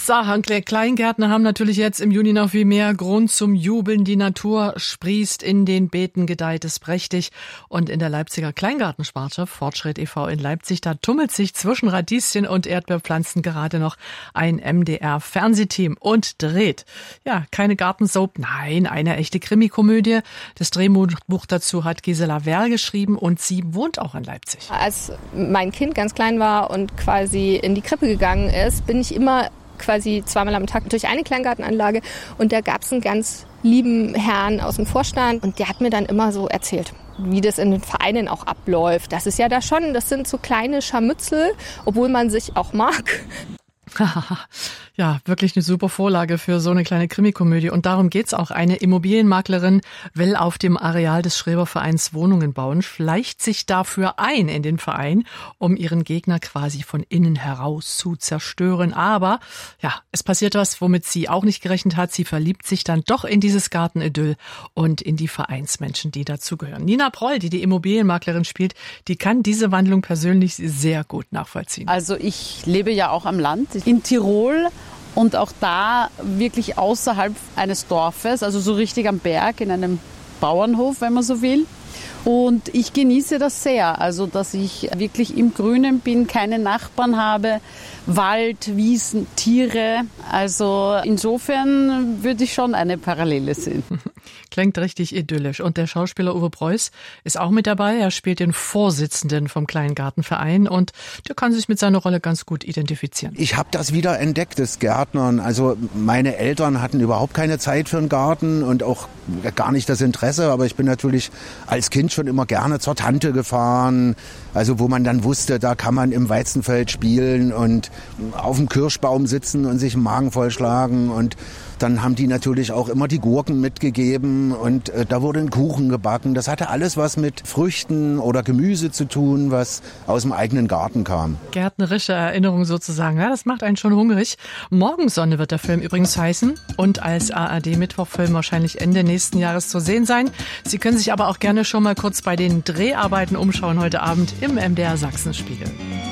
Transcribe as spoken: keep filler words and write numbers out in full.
So, Kleingärtner haben natürlich jetzt im Juni noch viel mehr Grund zum Jubeln. Die Natur sprießt, in den Beeten gedeiht es prächtig. Und in der Leipziger Kleingartensparte Fortschritt e V in Leipzig, da tummelt sich zwischen Radieschen und Erdbeerpflanzen gerade noch ein M D R-Fernsehteam und dreht. Ja, keine Gartensoap, nein, eine echte Krimikomödie. Das Drehbuch dazu hat Gisela Werl geschrieben und sie wohnt auch in Leipzig. Als mein Kind ganz klein war und quasi in die Krippe gegangen ist, bin ich immer quasi zweimal am Tag durch eine Kleingartenanlage und da gab es einen ganz lieben Herrn aus dem Vorstand und der hat mir dann immer so erzählt, wie das in den Vereinen auch abläuft. Das ist ja da schon, das sind so kleine Scharmützel, obwohl man sich auch mag. Ja, wirklich eine super Vorlage für so eine kleine Krimikomödie. Und darum geht's auch. Eine Immobilienmaklerin will auf dem Areal des Schrebervereins Wohnungen bauen, schleicht sich dafür ein in den Verein, um ihren Gegner quasi von innen heraus zu zerstören. Aber ja, es passiert was, womit sie auch nicht gerechnet hat. Sie verliebt sich dann doch in dieses Gartenidyll und in die Vereinsmenschen, die dazugehören. Nina Proll, die die Immobilienmaklerin spielt, die kann diese Wandlung persönlich sehr gut nachvollziehen. Also ich lebe ja auch am Land, in Tirol. Und auch da wirklich außerhalb eines Dorfes, also so richtig am Berg, in einem Bauernhof, wenn man so will. Und ich genieße das sehr, also dass ich wirklich im Grünen bin, keine Nachbarn habe, Wald, Wiesen, Tiere. Also insofern würde ich schon eine Parallele sehen. Klingt richtig idyllisch. Und der Schauspieler Uwe Preuß ist auch mit dabei. Er spielt den Vorsitzenden vom Kleingartenverein und der kann sich mit seiner Rolle ganz gut identifizieren. Ich habe das wieder entdeckt, das Gärtnern. Also meine Eltern hatten überhaupt keine Zeit für einen Garten und auch gar nicht das Interesse. Aber ich bin natürlich als Kind schon immer gerne zur Tante gefahren. Also wo man dann wusste, da kann man im Weizenfeld spielen und auf dem Kirschbaum sitzen und sich den Magen vollschlagen. Und dann haben die natürlich auch immer die Gurken mitgegeben und äh, da wurde ein Kuchen gebacken. Das hatte alles was mit Früchten oder Gemüse zu tun, was aus dem eigenen Garten kam. Gärtnerische Erinnerung sozusagen, ja, das macht einen schon hungrig. Morgensonne wird der Film übrigens heißen und als A R D-Mittwochfilm wahrscheinlich Ende nächsten Jahres zu sehen sein. Sie können sich aber auch gerne schon mal kurz bei den Dreharbeiten umschauen heute Abend im M D R Sachsenspiegel.